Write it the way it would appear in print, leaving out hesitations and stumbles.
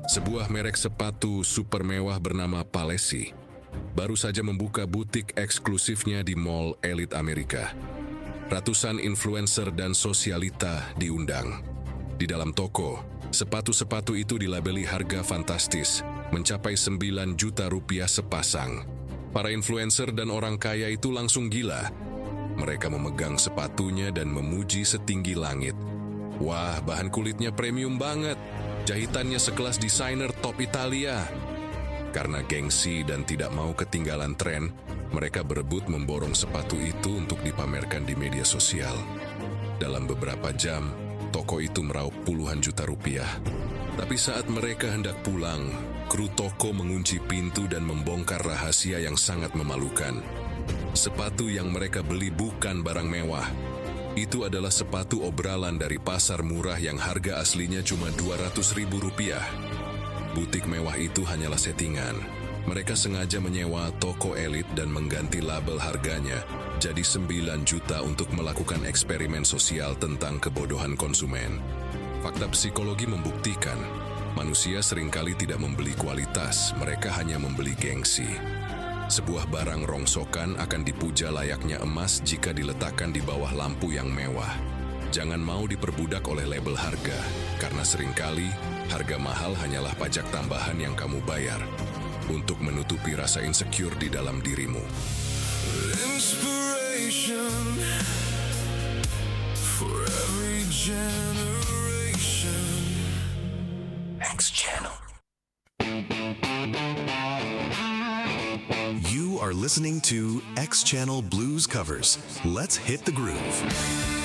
Sebuah merek sepatu super mewah bernama Palessi baru saja membuka butik eksklusifnya di Mall Elit Amerika. Ratusan influencer dan sosialita diundang. Di dalam toko, sepatu-sepatu itu dilabeli harga fantastis, mencapai 9 juta rupiah sepasang. Para influencer dan orang kaya itu langsung gila. Mereka memegang sepatunya dan memuji setinggi langit. Wah, bahan kulitnya premium banget. Jahitannya sekelas desainer top Italia. Karena gengsi dan tidak mau ketinggalan tren, mereka berebut memborong sepatu itu untuk dipamerkan di media sosial. Dalam beberapa jam, toko itu meraup puluhan juta rupiah. Tapi saat mereka hendak pulang, kru toko mengunci pintu dan membongkar rahasia yang sangat memalukan. Sepatu yang mereka beli bukan barang mewah. Itu adalah sepatu obralan dari pasar murah yang harga aslinya cuma 200.000 rupiah. Butik mewah itu hanyalah settingan. Mereka sengaja menyewa toko elit dan mengganti label harganya jadi 9 juta untuk melakukan eksperimen sosial tentang kebodohan konsumen. Fakta psikologi membuktikan, manusia seringkali tidak membeli kualitas, mereka hanya membeli gengsi. Sebuah barang rongsokan akan dipuja layaknya emas jika diletakkan di bawah lampu yang mewah. Jangan mau diperbudak oleh label harga, karena seringkali harga mahal hanyalah pajak tambahan yang kamu bayar untuk menutupi rasa insecure di dalam dirimu. Inspiration for every generation. X Channel. You are listening to X Channel Blues Covers. Let's hit the groove.